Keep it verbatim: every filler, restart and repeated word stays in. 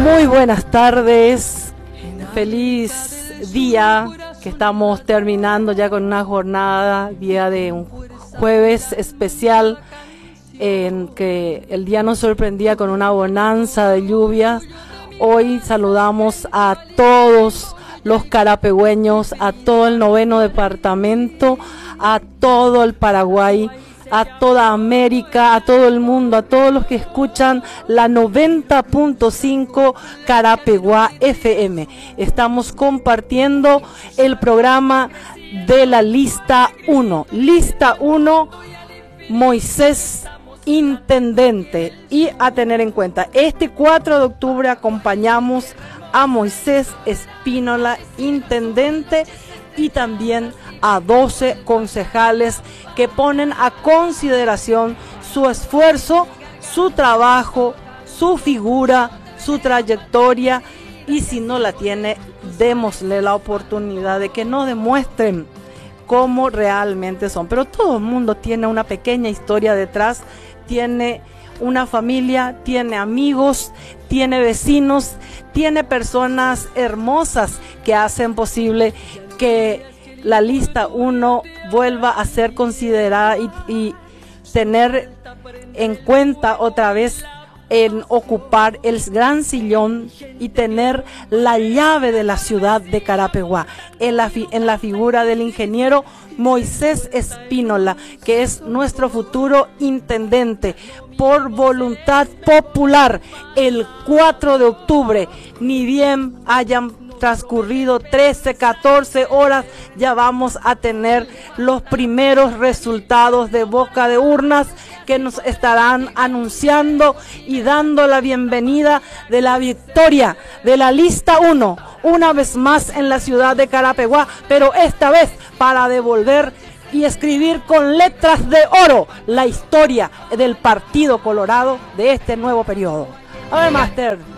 Muy buenas tardes, feliz día, que estamos terminando ya con una jornada, día de un jueves especial, en que el día nos sorprendía con una bonanza de lluvias. Hoy saludamos a todos los carapegüeños, a todo el noveno departamento, a todo el Paraguay, a toda América, a todo el mundo, a todos los que escuchan la noventa punto cinco Carapeguá F M. Estamos compartiendo el programa de la lista uno. Lista uno, Moisés Intendente. Y a tener en cuenta, este cuatro de octubre acompañamos a Moisés Espínola, Intendente, y también a doce concejales que ponen a consideración su esfuerzo, su trabajo, su figura, su trayectoria, y si no la tiene, démosle la oportunidad de que nos demuestren cómo realmente son. Pero todo el mundo tiene una pequeña historia detrás, tiene una familia, tiene amigos, tiene vecinos, tiene personas hermosas que hacen posible que la lista uno vuelva a ser considerada y, y tener en cuenta otra vez en ocupar el gran sillón y tener la llave de la ciudad de Carapeguá en la, fi, en la figura del ingeniero Moisés Espínola, que es nuestro futuro intendente por voluntad popular. El cuatro de octubre, ni bien hayan transcurrido trece, catorce horas, ya vamos a tener los primeros resultados de boca de urnas que nos estarán anunciando y dando la bienvenida de la victoria de la lista uno, una vez más en la ciudad de Carapeguá, pero esta vez para devolver y escribir con letras de oro la historia del Partido Colorado de este nuevo periodo. A ver, Master.